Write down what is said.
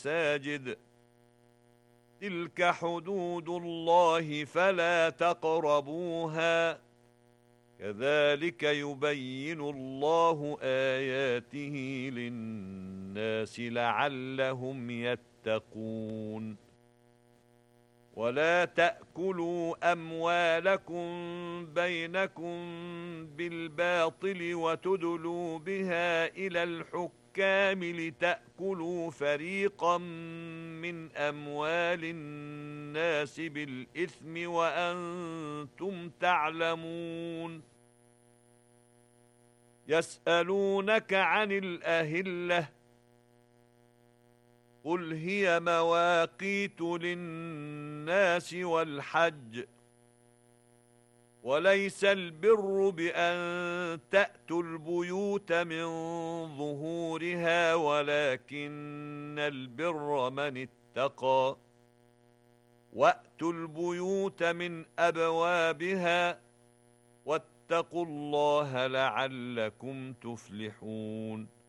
المساجد تلك حدود الله فلا تقربوها كذلك يبين الله آياته للناس لعلهم يتقون ولا تأكلوا أموالكم بينكم بالباطل وتدلوا بها إلى الحكام لتأكلوا فريقا من أموال الناس بالإثم وأنتم تعلمون يسألونك عن الأهلة قل هي مواقيت للناس والحج وليس البر بأن تأتوا البيوت من ظهورها ولكن البر من اتقى وأتوا البيوت من أبوابها واتقوا الله لعلكم تفلحون